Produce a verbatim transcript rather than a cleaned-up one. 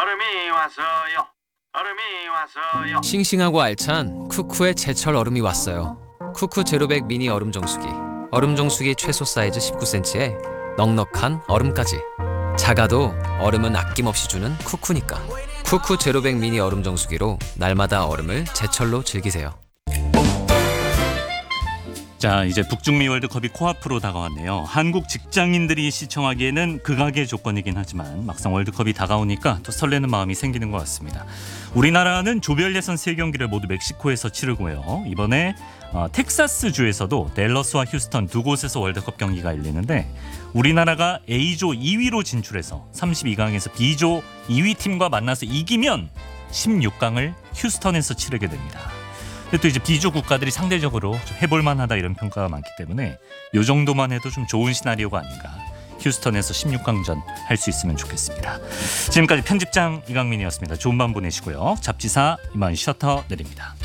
얼음이 왔어요. 얼음이 왔어요. 싱싱하고 알찬 쿠쿠의 제철 얼음이 왔어요. 쿠쿠 제로백 미니 얼음 정수기. 얼음 정수기 최소 사이즈 십구 센티미터에 넉넉한 얼음까지. 작아도 얼음은 아낌없이 주는 쿠쿠니까. 쿠쿠 제로백 미니 얼음 정수기로 날마다 얼음을 제철로 즐기세요. 자, 이제 북중미 월드컵이 코앞으로 다가왔네요. 한국 직장인들이 시청하기에는 극악의 조건이긴 하지만 막상 월드컵이 다가오니까 또 설레는 마음이 생기는 것 같습니다. 우리나라는 조별 예선 세 경기를 모두 멕시코에서 치르고요. 이번에 어, 텍사스주에서도 댈러스와 휴스턴 두 곳에서 월드컵 경기가 열리는데 우리나라가 A조 이 위로 진출해서 삼십이 강에서 B조 이 위 팀과 만나서 이기면 십육 강을 휴스턴에서 치르게 됩니다. 근데 또 이제 B조 국가들이 상대적으로 좀 해볼만하다 이런 평가가 많기 때문에 이 정도만 해도 좀 좋은 시나리오가 아닌가. 휴스턴에서 십육 강전 할 수 있으면 좋겠습니다. 지금까지 편집장 이강민이었습니다. 좋은 밤 보내시고요. 잡지사 이만 셔터 내립니다.